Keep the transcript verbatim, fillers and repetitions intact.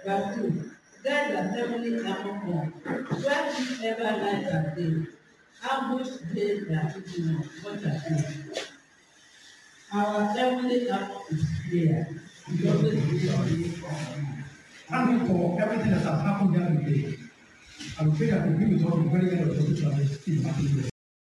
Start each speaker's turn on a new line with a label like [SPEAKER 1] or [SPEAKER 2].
[SPEAKER 1] Verse two. Then the heavenly armor come. Wherever light are they, ambush they their evil ones. What are they? Our heavenly armor is clear. We always believe on it.
[SPEAKER 2] And for everything that has happened there today, I would say that the people will be very well of the still happening.